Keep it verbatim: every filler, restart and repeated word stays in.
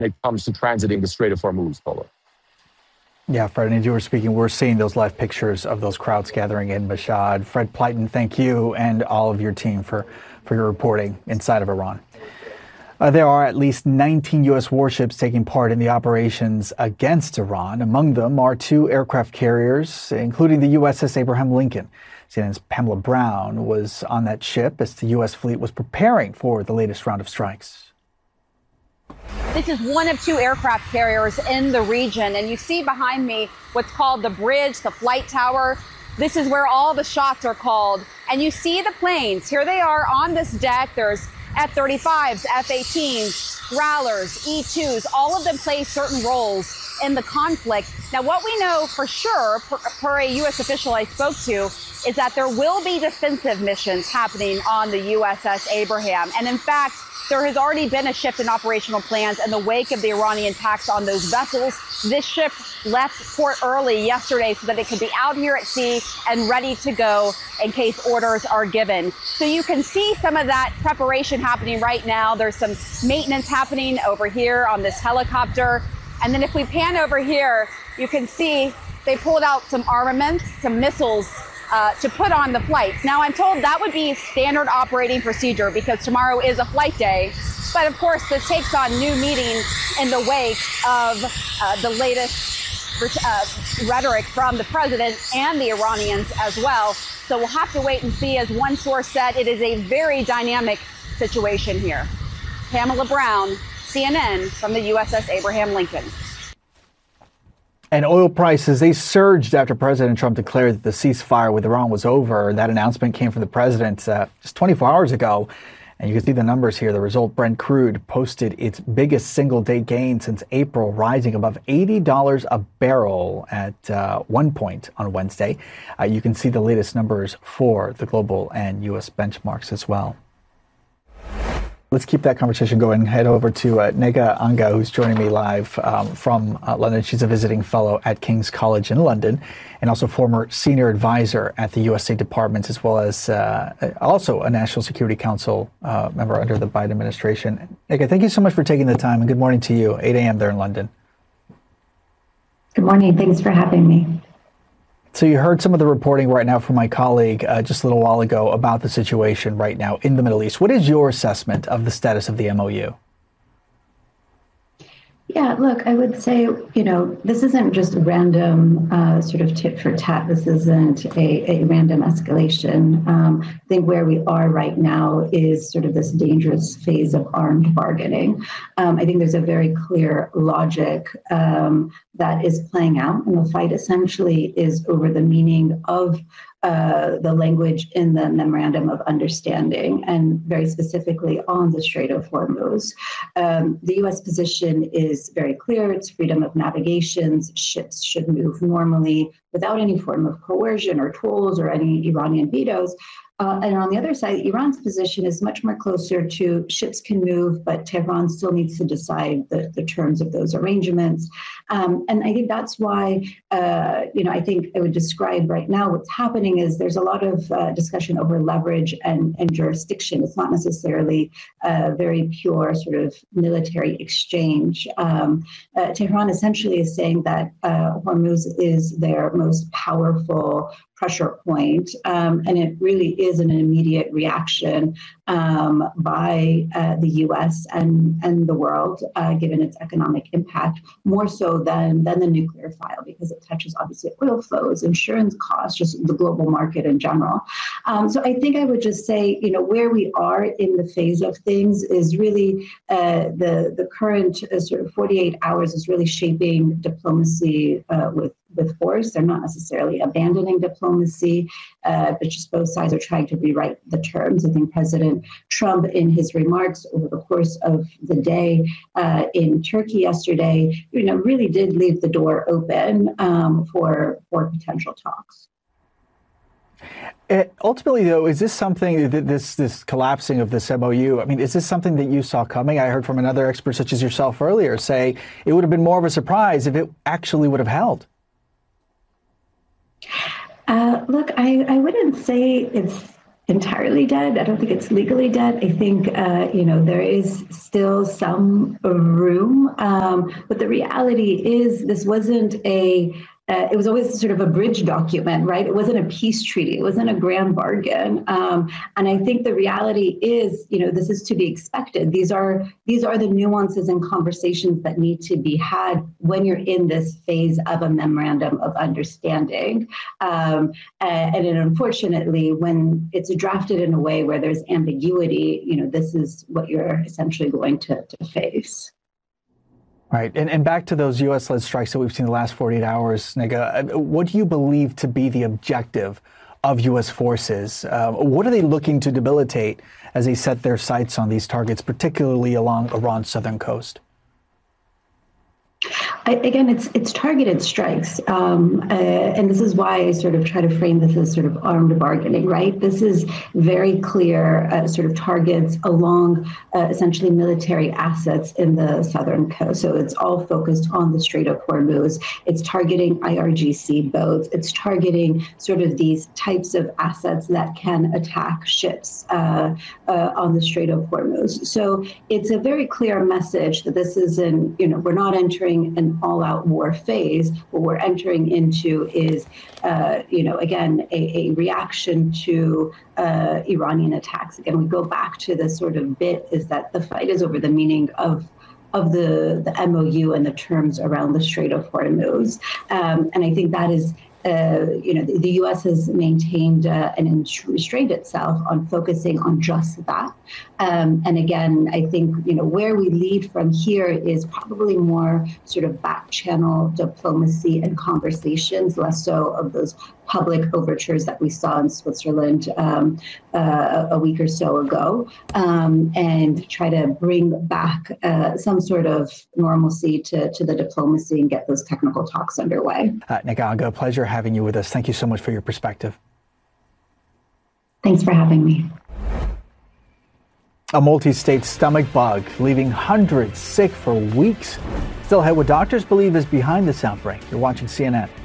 it comes to transiting the Strait of Hormuz, Paula. Yeah, Fred, and as you were speaking, we're seeing those live pictures of those crowds gathering in Mashhad. Fred Pleitgen, thank you and all of your team for, for your reporting inside of Iran. Uh, there are at least nineteen U S warships taking part in the operations against Iran. Among them are two aircraft carriers, including the U S S Abraham Lincoln. C N N's Pamela Brown was on that ship as the U S fleet was preparing for the latest round of strikes. This is one of two aircraft carriers in the region, and you see behind me what's called the bridge, the flight tower. This is where all the shots are called, and you see the planes. Here they are on this deck. There's F thirty-fives, F eighteens, Growlers, E twos, all of them play certain roles in the conflict. Now, what we know for sure, per, per a U S official I spoke to, is that there will be defensive missions happening on the U S S Abraham. And in fact, there has already been a shift in operational plans in the wake of the Iranian attacks on those vessels. This ship left port early yesterday so that it could be out here at sea and ready to go in case orders are given. So you can see some of that preparation happening right now. There's some maintenance happening over here on this helicopter. And then if we pan over here, you can see they pulled out some armaments, some missiles uh, to put on the flights. Now, I'm told that would be standard operating procedure because tomorrow is a flight day. But of course, this takes on new meaning in the wake of uh, the latest uh, rhetoric from the president and the Iranians as well. So we'll have to wait and see. As one source said, it is a very dynamic situation here. Pamela Brown, C N N, from the U S S Abraham Lincoln. And oil prices, they surged after President Trump declared that the ceasefire with Iran was over. That announcement came from the president uh, just twenty-four hours ago. And you can see the numbers here. The result, Brent crude posted its biggest single-day gain since April, rising above eighty dollars a barrel at uh, one point on Wednesday. Uh, you can see the latest numbers for the global and U S benchmarks as well. Let's keep that conversation going. Head over to uh, Nega Anga, who's joining me live um, from uh, London. She's a visiting fellow at King's College in London and also former senior advisor at the U S State Department, as well as uh, also a National Security Council uh, member under the Biden administration. Nega, thank you so much for taking the time, and good morning to you. eight a.m. there in London. Good morning. Thanks for having me. So you heard some of the reporting right now from my colleague uh, just a little while ago about the situation right now in the Middle East. What is your assessment of the status of the M O U? Yeah, look, I would say, you know, this isn't just random uh, sort of tit for tat. This isn't a, a random escalation. Um, I think where we are right now is sort of this dangerous phase of armed bargaining. Um, I think there's a very clear logic um, that is playing out, and the fight essentially is over the meaning of Uh, the language in the Memorandum of Understanding, and very specifically on the Strait of Hormuz. Um, the U S position is very clear. It's freedom of navigation. Ships should move normally without any form of coercion or tolls or any Iranian vetoes. Uh, and on the other side, Iran's position is much more closer to ships can move, but Tehran still needs to decide the, the terms of those arrangements. Um, and I think that's why, uh, you know, I think I would describe right now what's happening is there's a lot of uh, discussion over leverage and, and jurisdiction. It's not necessarily a very pure sort of military exchange. Um, uh, Tehran essentially is saying that uh, Hormuz is their most powerful pressure point, um, and it really is an immediate reaction um, by uh, the U S and, and the world, uh, given its economic impact, more so than, than the nuclear file, because it touches obviously oil flows, insurance costs, just the global market in general. Um, so I think I would just say, you know, where we are in the phase of things is really uh, the, the current uh, sort of forty-eight hours is really shaping diplomacy uh, with with force. They're not necessarily abandoning diplomacy, uh, but just both sides are trying to rewrite the terms. I think President Trump, in his remarks over the course of the day uh, in Turkey yesterday, you know, really did leave the door open um, for for potential talks. Uh, ultimately, though, is this something that this this collapsing of this M O U? I mean, is this something that you saw coming? I heard from another expert, such as yourself earlier, say it would have been more of a surprise if it actually would have held. Uh, look, I, I wouldn't say it's entirely dead. I don't think it's legally dead. I think, uh, you know, there is still some room. Um, but the reality is this wasn't a, uh, it was always sort of a bridge document, right? It wasn't a peace treaty. It wasn't a grand bargain. Um, and I think the reality is, you know, this is to be expected. These are, these are the nuances and conversations that need to be had when you're in this phase of a memorandum of understanding. Um, and, and unfortunately, when it's drafted in a way where there's ambiguity, you know, this is what you're essentially going to, to face. Right. And, and back to those U S-led strikes that we've seen the last forty-eight hours, Nigha, what do you believe to be the objective of U S forces? Uh, what are they looking to debilitate as they set their sights on these targets, particularly along Iran's southern coast? I, again, it's it's targeted strikes, um, uh, and this is why I sort of try to frame this as sort of armed bargaining, right? This is very clear uh, sort of targets along uh, essentially military assets in the southern coast. So it's all focused on the Strait of Hormuz. It's targeting I R G C boats. It's targeting sort of these types of assets that can attack ships uh, uh, on the Strait of Hormuz. So it's a very clear message that this isn't, you know, we're not entering an all-out war phase. What we're entering into is, uh, you know, again, a, a reaction to uh, Iranian attacks. Again, we go back to this sort of bit is that the fight is over the meaning of of the, the M O U and the terms around the Strait of Hormuz. Um, and I think that is Uh, you know, the, the U S has maintained uh, and restrained itself on focusing on just that. Um, and again, I think, you know, where we lead from here is probably more sort of back channel diplomacy and conversations, less so of those public overtures that we saw in Switzerland um, uh, a week or so ago, um, and try to bring back uh, some sort of normalcy to, to the diplomacy and get those technical talks underway. Uh, Nigha Agha, pleasure having you with us. Thank you so much for your perspective. Thanks for having me. A multi-state stomach bug leaving hundreds sick for weeks. Still ahead, what doctors believe is behind this outbreak. You're watching C N N.